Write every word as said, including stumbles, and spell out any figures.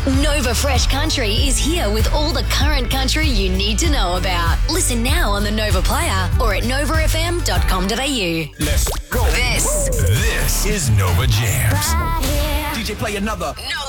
Nova Fresh Country is here with all the current country you need to know about. Listen now on the Nova Player or at nova f m dot com dot a u. Let's go. This, This is Nova Jams. D J, play another. no.